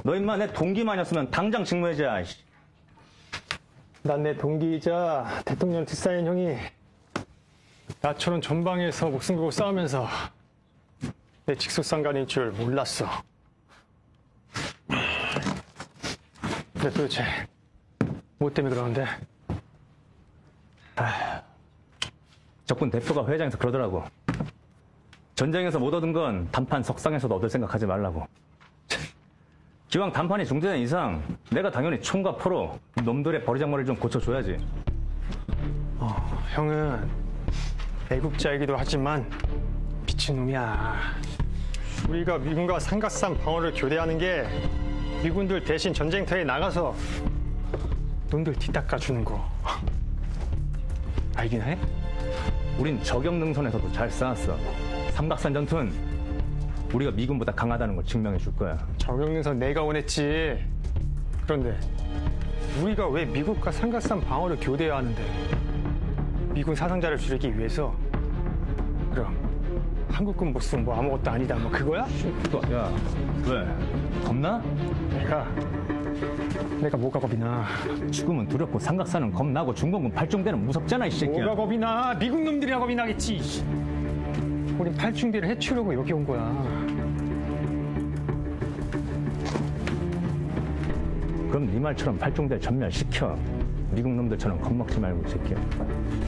너 임마 내 동기만 아니었으면 당장 직무해자. 난 내 동기이자 대통령 뒷사인 형이 나처럼 전방에서 목숨 걸고 싸우면서 내 직속상관인 줄 몰랐어. 근데 도대체 뭐 때문에 그러는데? 적군 대표가 회장에서 그러더라고. 전쟁에서 못 얻은 건 단판 석상에서도 얻을 생각하지 말라고. 기왕 단판이 중대된 이상 내가 당연히 총과 포로 놈들의 버리장머리를 좀 고쳐줘야지. 형은 애국자이기도 하지만 미친놈이야. 우리가 미군과 삼각산 방어를 교대하는 게 미군들 대신 전쟁터에 나가서 놈들 뒤닦아주는 거. 알긴 해? 우린 저격능선에서도 잘 싸웠어. 삼각산 전투는 우리가 미군보다 강하다는 걸 증명해 줄 거야. 저격능선 내가 원했지. 그런데 우리가 왜 미국과 삼각산 방어를 교대해야 하는데? 미군 사상자를 줄이기 위해서? 그럼 한국군 모습은 뭐 아무것도 아니다 뭐 그거야? 야, 왜? 겁나? 내가 뭐가 겁이 나? 죽음은 두렵고 삼각산은 겁나고 중공군 팔중대는 무섭잖아 이 새끼야. 뭐가 겁이 나? 미국 놈들이나 겁이 나겠지. 우린 팔중대를 해치우려고 여기 온 거야. 그럼 네 말처럼 팔중대를 전멸시켜. 미국 놈들처럼 겁먹지 말고 이 새끼야.